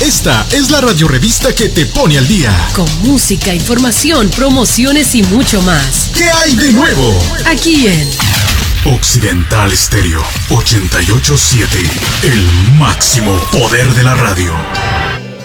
Esta es la radiorevista que te pone al día. Con música, información, promociones y mucho más. ¿Qué hay de nuevo? Aquí en Occidental Stereo 88.7, el máximo poder de la radio.